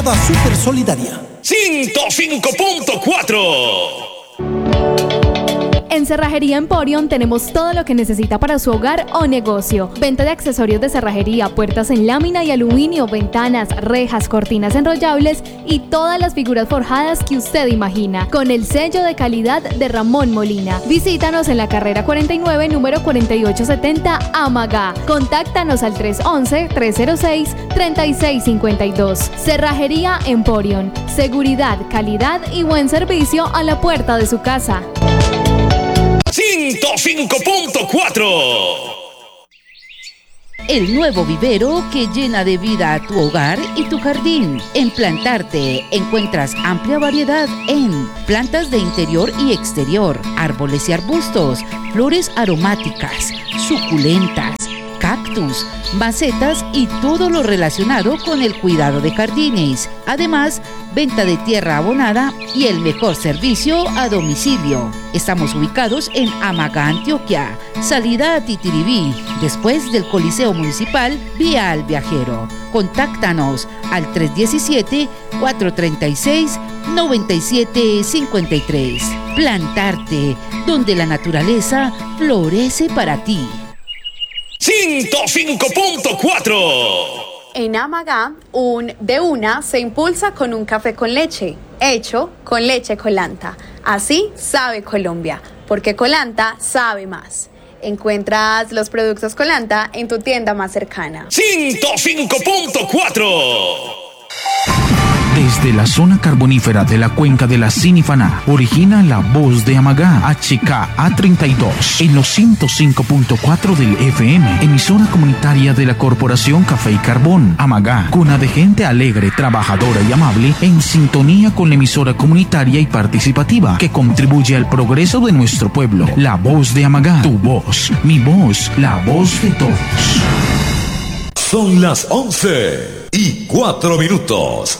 Brigada Super Solidaria. 105.4. En Cerrajería Emporium tenemos todo lo que necesita para su hogar o negocio. Venta de accesorios de cerrajería, puertas en lámina y aluminio, ventanas, rejas, cortinas enrollables y todas las figuras forjadas que usted imagina, con el sello de calidad de Ramón Molina. Visítanos en la carrera 49, número 4870, Amagá. Contáctanos al 311-306-3652. Cerrajería Emporium. Seguridad, calidad y buen servicio a la puerta de su casa. 105.4. El nuevo vivero que llena de vida a tu hogar y tu jardín. En Plantarte encuentras amplia variedad en plantas de interior y exterior, árboles y arbustos, flores aromáticas, suculentas, cactus, macetas y todo lo relacionado con el cuidado de jardines. Además, venta de tierra abonada y el mejor servicio a domicilio. Estamos ubicados en Amagá, Antioquia, salida a Titiribí, después del Coliseo Municipal, vía al Viajero. Contáctanos al 317-436-9753. Plantarte, donde la naturaleza florece para ti. 105.4. En Amagá, un de una se impulsa con un café con leche, hecho con leche Colanta. Así sabe Colombia, porque Colanta sabe más. Encuentras los productos Colanta en tu tienda más cercana. 105.4. Desde la zona carbonífera de la cuenca de la Sinifaná, origina la voz de Amagá, HKA32, en los 105.4 del FM, emisora comunitaria de la Corporación Café y Carbón. Amagá, cuna de gente alegre, trabajadora y amable, en sintonía con la emisora comunitaria y participativa, que contribuye al progreso de nuestro pueblo. La voz de Amagá, tu voz, mi voz, la voz de todos. Son las 11:04.